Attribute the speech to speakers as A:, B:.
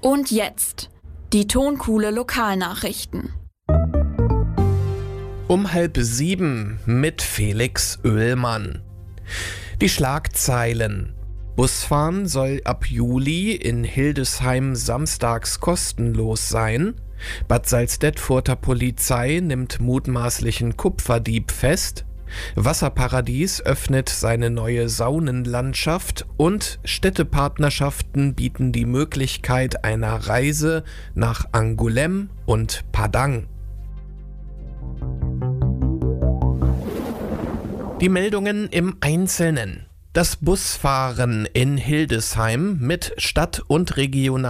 A: Und jetzt die Tonkuhle Lokalnachrichten.
B: Um 6:30 mit Felix Oehlmann. Die Schlagzeilen. Busfahren soll ab Juli in Hildesheim samstags kostenlos sein. Bad Salzdetfurter Polizei nimmt mutmaßlichen Kupferdieb fest. Wasserparadies öffnet seine neue Saunenlandschaft und Städtepartnerschaften bieten die Möglichkeit einer Reise nach Angoulême und Padang. Die Meldungen im Einzelnen. Das Busfahren in Hildesheim mit Stadt- und Regional